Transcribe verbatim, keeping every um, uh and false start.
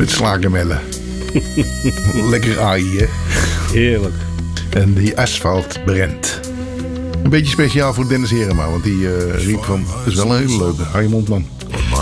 Met slagermellen. Lekker aai, hè? Heerlijk. En die asfalt brent. Een beetje speciaal voor Dennis Herema, want die uh, riep van... Het is wel een hele leuke, hou je mond man.